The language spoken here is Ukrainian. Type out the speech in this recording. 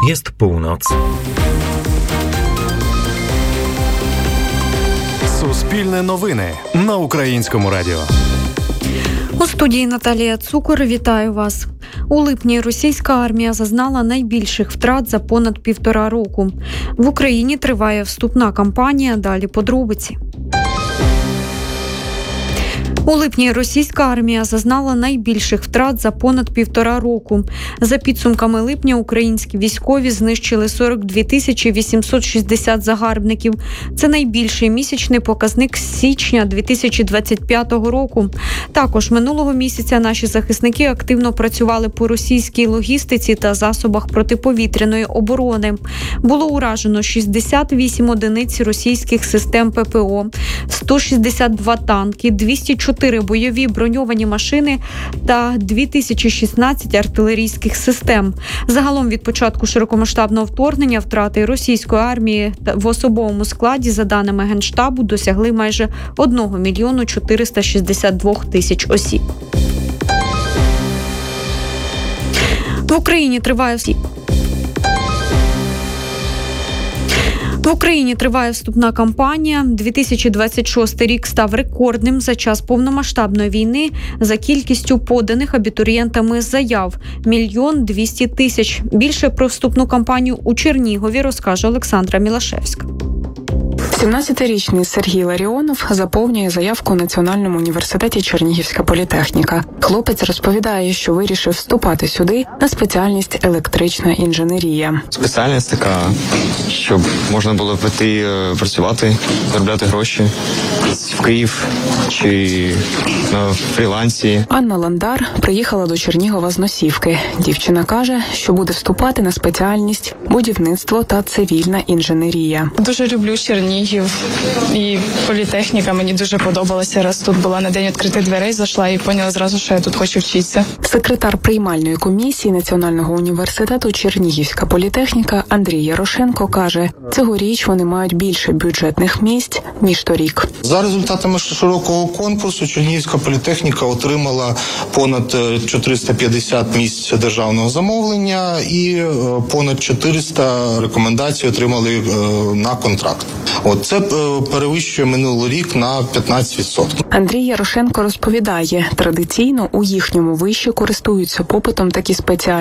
Jest północ. Суспільне новини на Українському радіо. У студії Наталія Цукор. Вітаю вас. У липні російська армія зазнала найбільших втрат за понад 1,5 року. В Україні триває вступна кампанія. Далі подробиці. У липні російська армія зазнала найбільших втрат за понад 1,5 року. За підсумками липня українські військові знищили 42 860 загарбників. Це найбільший місячний показник з січня 2025 року. Також минулого місяця наші захисники активно працювали по російській логістиці та засобах протиповітряної оборони. Було уражено 68 одиниць російських систем ППО, 162 танки, 204 бойові броньовані машини та 2016 артилерійських систем. Загалом від початку широкомасштабного вторгнення втрати російської армії в особовому складі, за даними Генштабу, досягли майже 1 мільйону 462 тисяч осіб. В Україні триває вступна кампанія. 2026 рік став рекордним за час повномасштабної війни за кількістю поданих абітурієнтами заяв – 1 200 000. Більше про вступну кампанію у Чернігові розкаже Олександра Мілашевська. 17-річний Сергій Ларіонов заповнює заявку у Національному університеті Чернігівська політехніка. Хлопець розповідає, що вирішив вступати сюди на спеціальність електрична інженерія. Спеціальність така, щоб можна було піти працювати, заробляти гроші в Київ чи на фрілансі. Анна Ландар приїхала до Чернігова з Носівки. Дівчина каже, що буде вступати на спеціальність будівництво та цивільна інженерія. Дуже люблю Чернігів і політехніка мені дуже подобалася. Раз тут була на день відкритих дверей, зайшла і поняла зразу, що я тут хочу вчитися. Секретар приймальної комісії Національного університету Чернігівська політехніка Андрій Ярошенко каже, цьогоріч вони мають більше бюджетних місць, ніж торік. За результатами широкого конкурсу Чернігівська політехніка отримала понад 450 місць державного замовлення і понад 400 рекомендацій отримали на контракт. Це перевищує минулий рік на 15%. Андрій Ярошенко розповідає, традиційно у їхньому виші користуються попитом такі спеціальності,